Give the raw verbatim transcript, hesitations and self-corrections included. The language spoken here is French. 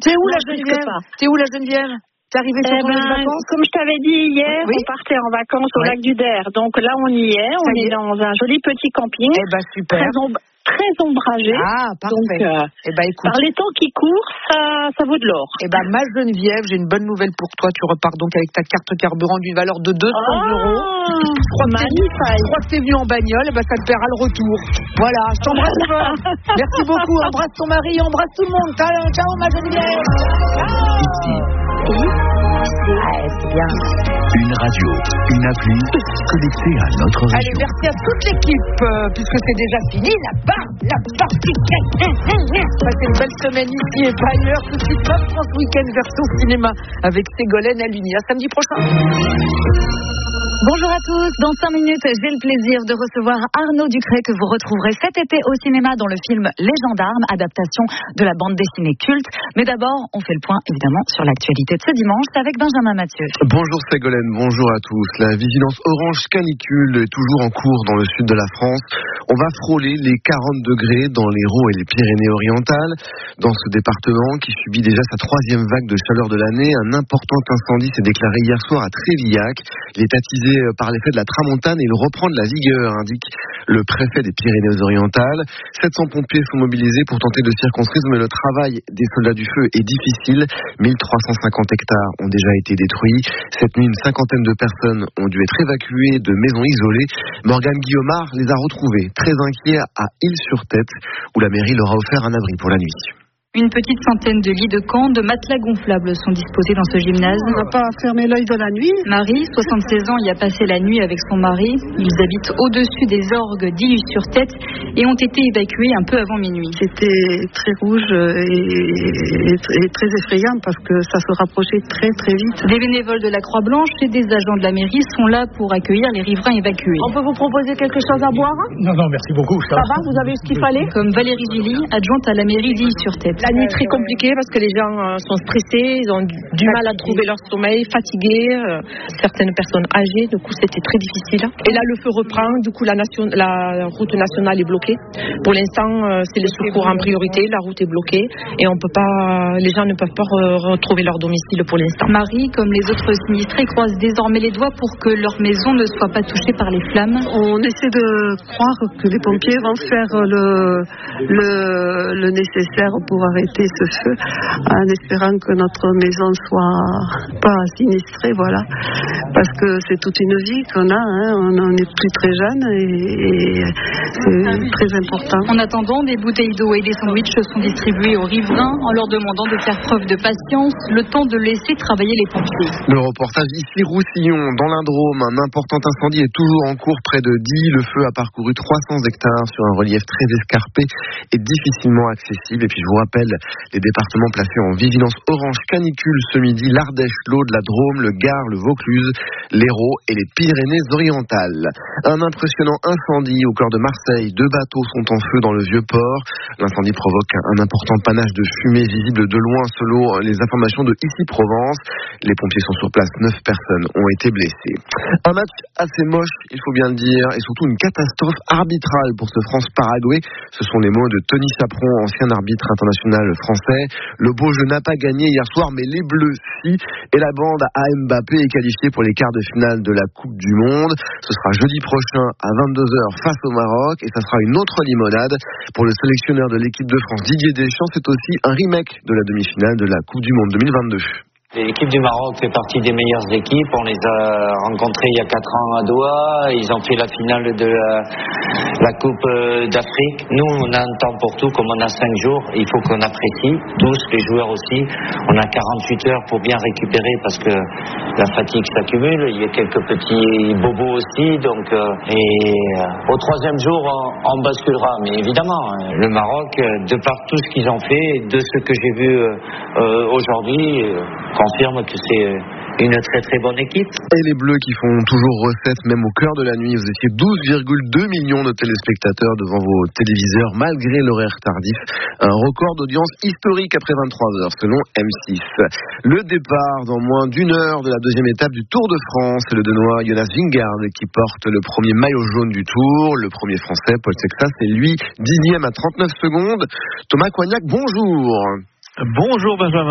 T'es où non, la Geneviève T'es où la Geneviève T'es arrivée sur eh ton ben, lieu de vacances? Comme je t'avais dit hier, oui. on partait en vacances au ouais. lac du Der. Donc là, on y est. On est, est dans un joli petit camping. Eh ben, super. Très, om- très ombragé. Ah, parfait. Donc, euh, eh ben, écoute. par les temps qui courent, ça, ça vaut de l'or. Eh ben, ma Geneviève, j'ai une bonne nouvelle pour toi. Tu repars donc avec ta carte carburant d'une valeur de deux cents euros. Oh, Je magnifique. crois que t'es venu en bagnole, eh ben, ça te paiera le retour. Voilà, je t'embrasse fort. Merci beaucoup. Embrasse ton mari, embrasse tout le monde. Ciao, ciao ma Geneviève. Ciao. Ah, c'est bien. Une radio, une appli connectée à notre région. Allez, merci à toute l'équipe, euh, puisque c'est déjà fini là-bas. La partie. Passez une belle semaine ici et pas ailleurs. Tout de suite, Pop France Week-end version cinéma avec Ségolène Aluni. À samedi prochain. Bonjour à tous, dans cinq minutes, j'ai le plaisir de recevoir Arnaud Ducret que vous retrouverez cet été au cinéma dans le film Les Gendarmes, adaptation de la bande dessinée culte. Mais d'abord, on fait le point évidemment sur l'actualité de ce dimanche avec Benjamin Mathieu. Bonjour Ségolène, bonjour à tous. La vigilance orange canicule est toujours en cours dans le sud de la France. On va frôler les quarante degrés dans l'Hérault et les Pyrénées-Orientales. Dans ce département qui subit déjà sa troisième vague de chaleur de l'année, un important incendie s'est déclaré hier soir à Trévillac. Il est attisé par l'effet de la tramontane et il reprend de la vigueur, indique le préfet des Pyrénées-Orientales. sept cents pompiers sont mobilisés pour tenter de circonscrire, mais le travail des soldats du feu est difficile. mille trois cent cinquante hectares ont déjà été détruits. Cette nuit, une cinquantaine de personnes ont dû être évacuées de maisons isolées. Morgane Guillaumard les a retrouvés, très inquiets, à Île-sur-Tête, où la mairie leur a offert un abri pour la nuit. Une petite centaine de lits de camp, de matelas gonflables sont disposés dans ce gymnase. On n'a pas fermé l'œil de la nuit. Marie, soixante-seize ans, y a passé la nuit avec son mari. Ils habitent au-dessus des orgues d'Île-sur-Tête et ont été évacués un peu avant minuit. C'était très rouge et, et, et très effrayant parce que ça se rapprochait très très vite. Des bénévoles de la Croix-Blanche et des agents de la mairie sont là pour accueillir les riverains évacués. On peut vous proposer quelque chose à boire? Non, non, merci beaucoup. Ça, ça va, vous avez eu ce qu'il fallait? Comme Valérie Gilly, adjointe à la mairie d'Île-sur-Tête. La nuit très compliquée parce que les gens sont stressés, ils ont du mal à trouver leur sommeil, fatigués, euh, certaines personnes âgées, du coup c'était très difficile. Et là le feu reprend, du coup la, nation, la route nationale est bloquée. Pour l'instant euh, c'est les secours en priorité, la route est bloquée et on peut pas, les gens ne peuvent pas re- retrouver leur domicile pour l'instant. Marie, comme les autres sinistrés, croisent désormais les doigts pour que leur maison ne soit pas touchée par les flammes. On essaie de croire que les pompiers vont faire le, le, le nécessaire pour arrêter ce feu, en espérant que notre maison soit pas sinistrée, voilà, parce que c'est toute une vie qu'on a, hein. on n'est plus très jeune et, et c'est très important. En attendant, des bouteilles d'eau et des sandwichs sont distribués aux riverains en leur demandant de faire preuve de patience, le temps de laisser travailler les pompiers. Le reportage ici Roussillon, dans l'Indrôme, un important incendie est toujours en cours près de Die. Le feu a parcouru trois cents hectares sur un relief très escarpé et difficilement accessible. Et puis je vous rappelle les départements placés en vigilance orange canicule ce midi: l'Ardèche, l'Aude, la Drôme, le Gard, le Vaucluse, l'Hérault et les Pyrénées-Orientales. Un impressionnant incendie au cœur de Marseille. Deux bateaux sont en feu dans le Vieux-Port. L'incendie provoque un important panache de fumée visible de loin selon les informations de Ici Provence. Les pompiers sont sur place. Neuf personnes ont été blessées. Un match assez moche, il faut bien le dire, et surtout une catastrophe arbitrale pour ce France-Paraguay. Ce sont les mots de Tony Chaperon, ancien arbitre international français. Le beau jeu n'a pas gagné hier soir, mais les Bleus, si. Et la bande à Mbappé est qualifiée pour les quarts de finale de la Coupe du Monde. Ce sera jeudi prochain à vingt-deux heures face au Maroc. Et ça sera une autre limonade pour le sélectionneur de l'équipe de France, Didier Deschamps. C'est aussi un remake de la demi-finale de la Coupe du Monde deux mille vingt-deux. L'équipe du Maroc fait partie des meilleures équipes. On les a rencontrés il y a quatre ans à Doha. Ils ont fait la finale de la, la Coupe d'Afrique. Nous, on a un temps pour tout, comme on a cinq jours. Il faut qu'on apprécie, tous, les joueurs aussi. On a quarante-huit heures pour bien récupérer parce que la fatigue s'accumule. Il y a quelques petits bobos aussi. Donc, euh, et euh, au troisième jour, on, on basculera. Mais évidemment, le Maroc, de par tout ce qu'ils ont fait, de ce que j'ai vu euh, aujourd'hui, euh, confirme que c'est une très très bonne équipe. Et les Bleus qui font toujours recette, même au cœur de la nuit. Vous étiez douze virgule deux millions de téléspectateurs devant vos téléviseurs, malgré l'horaire tardif. Un record d'audience historique après vingt-trois heures, selon M six. Le départ dans moins d'une heure de la deuxième étape du Tour de France. C'est le Danois Jonas Vingegaard qui porte le premier maillot jaune du Tour. Le premier Français, Paul Sexas, c'est lui, dixième à trente-neuf secondes. Thomas Coignac, bonjour. Bonjour Benjamin.